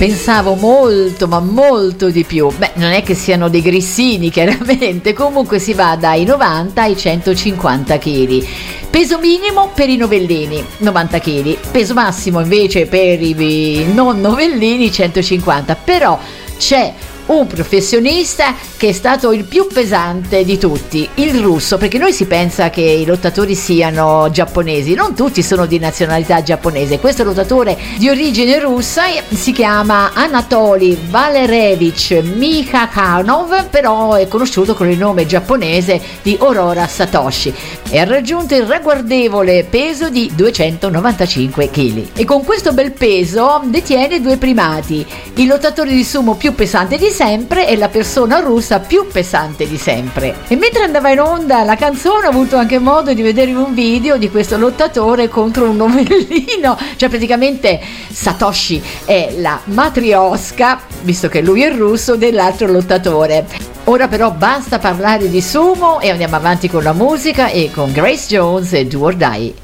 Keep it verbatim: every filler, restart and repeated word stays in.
Pensavo molto, ma molto di più. Beh, non è che siano dei grissini, chiaramente. Comunque si va dai novanta ai centocinquanta chili. Peso minimo per i novellini, novanta chili. Peso massimo invece per i non novellini, centocinquanta. Però c'è un professionista che è stato il più pesante di tutti, il russo, perché noi si pensa che i lottatori siano giapponesi, non tutti sono di nazionalità giapponese. Questo lottatore di origine russa si chiama Anatoly Valerevich Mikhakanov, però è conosciuto con il nome giapponese di Aurora Satoshi e ha raggiunto il ragguardevole peso di duecentonovantacinque chili e con questo bel peso detiene due primati: il lottatore di sumo più pesante di sempre e la persona russa più pesante di sempre. E mentre andava in onda la canzone ho avuto anche modo di vedere un video di questo lottatore contro un novellino, cioè praticamente Satoshi è la matrioska, visto che lui è russo, dell'altro lottatore. Ora però basta parlare di sumo e andiamo avanti con la musica e con Grace Jones e Do or Die.